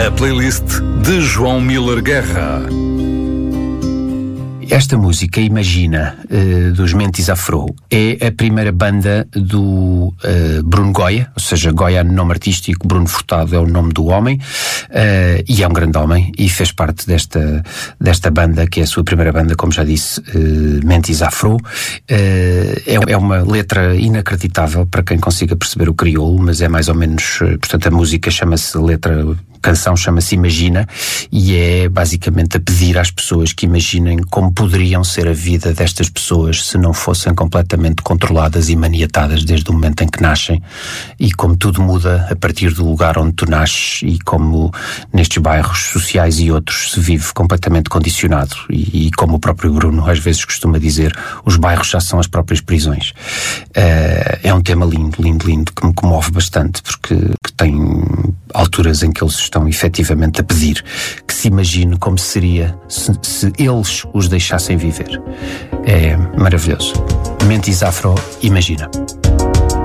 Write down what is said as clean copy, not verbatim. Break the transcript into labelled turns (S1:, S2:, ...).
S1: A playlist de João Miller Guerra.
S2: Esta música, Imagina, dos Mentis Afro, é a primeira banda do Bruno Goya, ou seja, Goya é o nome artístico, Bruno Furtado é o nome do homem, e é um grande homem, e fez parte desta banda, que é a sua primeira banda, como já disse, Mentis Afro. É uma letra inacreditável para quem consiga perceber o crioulo, mas é mais ou menos, portanto a música chama-se canção chama-se Imagina, e é basicamente a pedir às pessoas que imaginem como poderiam ser a vida destas pessoas se não fossem completamente controladas e maniatadas desde o momento em que nascem, e como tudo muda a partir do lugar onde tu nasces, e como nestes bairros sociais e outros se vive completamente condicionado, e como o próprio Bruno às vezes costuma dizer, os bairros já são as próprias prisões. É um tema lindo que me comove bastante, porque tem alturas em que eles estão efetivamente a pedir que se imagine como seria se eles os deixassem viver. É maravilhoso. Mentis Afro, Imagina.